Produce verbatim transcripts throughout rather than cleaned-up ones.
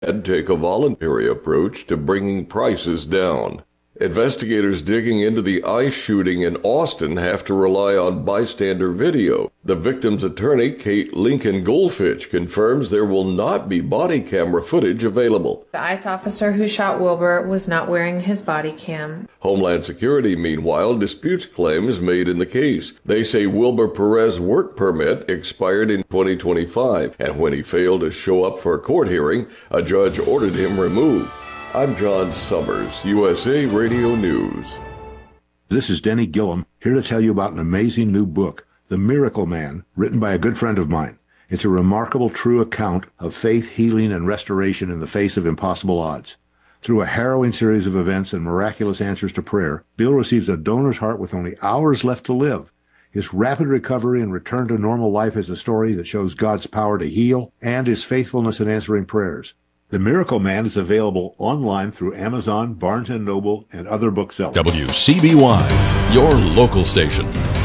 and take a voluntary approach to bringing prices down. Investigators digging into the ICE shooting in Austin have to rely on bystander video. The victim's attorney, Kate Lincoln Goldfitch, confirms there will not be body camera footage available. The ICE officer who shot Wilbur was not wearing his body cam. Homeland Security, meanwhile, disputes claims made in the case. They say Wilbur Perez's work permit expired in twenty twenty-five, and when he failed to show up for a court hearing, a judge ordered him removed. I'm John Summers, U S A Radio News. This is Denny Gillum, here to tell you about an amazing new book, The Miracle Man, written by a good friend of mine. It's a remarkable true account of faith, healing, and restoration in the face of impossible odds. Through a harrowing series of events and miraculous answers to prayer, Bill receives a donor's heart with only hours left to live. His rapid recovery and return to normal life is a story that shows God's power to heal and his faithfulness in answering prayers. The Miracle Man is available online through Amazon, Barnes and Noble, and other booksellers. W C B Y, your local station.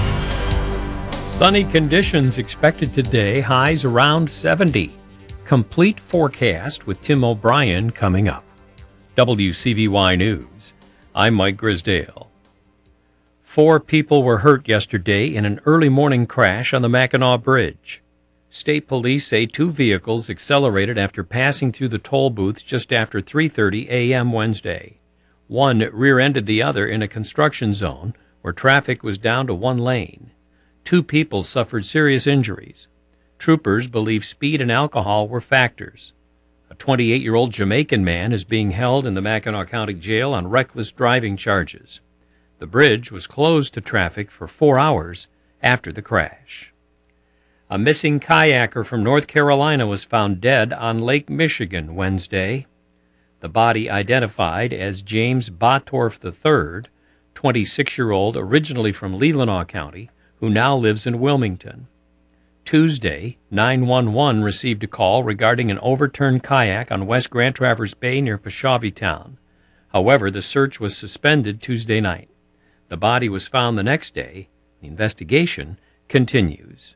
Sunny conditions expected today, highs around seventy. Complete forecast with Tim O'Brien coming up. W C B Y News, I'm Mike Grisdale. Four people were hurt yesterday in an early morning crash on the Mackinac Bridge. State police say two vehicles accelerated after passing through the toll booth just after three thirty a.m. Wednesday. One rear-ended the other in a construction zone where traffic was down to one lane. Two people suffered serious injuries. Troopers believe speed and alcohol were factors. A twenty-eight-year-old Jamaican man is being held in the Mackinac County Jail on reckless driving charges. The bridge was closed to traffic for four hours after the crash. A missing kayaker from North Carolina was found dead on Lake Michigan Wednesday. The body, identified as James Bottorff the third, twenty-six-year-old originally from Leelanau County, who now lives in Wilmington. Tuesday, nine one one received a call regarding an overturned kayak on West Grand Traverse Bay near Peshawee Town. However, the search was suspended Tuesday night. The body was found the next day. The investigation continues.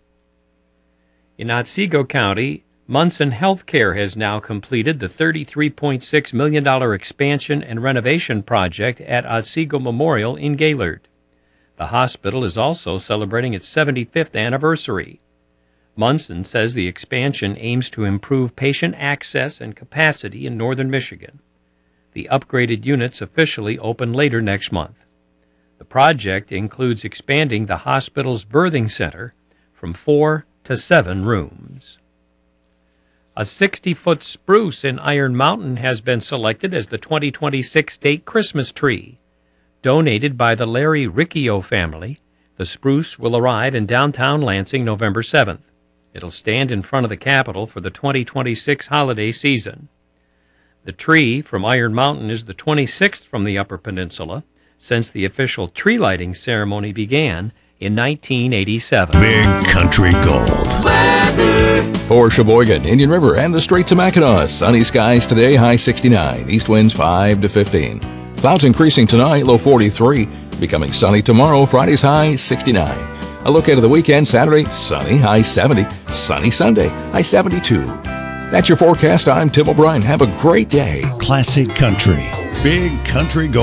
In Otsego County, Munson Healthcare has now completed the thirty-three point six million dollars expansion and renovation project at Otsego Memorial in Gaylord. The hospital is also celebrating its seventy-fifth anniversary. Munson says the expansion aims to improve patient access and capacity in northern Michigan. The upgraded units officially open later next month. The project includes expanding the hospital's birthing center from four to seven rooms. A sixty-foot spruce in Iron Mountain has been selected as the twenty twenty-six state Christmas tree. Donated by the Larry Riccio family, the spruce will arrive in downtown Lansing November seventh. It'll stand in front of the Capitol for the twenty twenty-six holiday season. The tree from Iron Mountain is the twenty-sixth from the Upper Peninsula since the official tree lighting ceremony began in nineteen eighty-seven. Big Country Gold. Weather. For Sheboygan, Indian River, and the Straits of Mackinac, sunny skies today, high sixty-nine. East winds five to fifteen. Clouds increasing tonight, low forty-three. Becoming sunny tomorrow, Friday's high sixty-nine. A look ahead of the weekend, Saturday, sunny, high seventy. Sunny Sunday, high seventy-two. That's your forecast. I'm Tim O'Brien. Have a great day. Classic Country. Big Country Gold.